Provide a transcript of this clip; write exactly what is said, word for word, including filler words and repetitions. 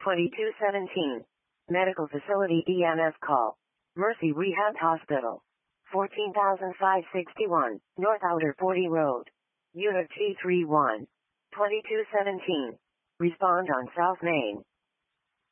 twenty-two seventeen. Medical facility E M S call. Mercy Rehab Hospital. fourteen thousand five hundred sixty-one, North Outer forty Road. Unit T thirty-one. twenty-two seventeen. Respond on South Main.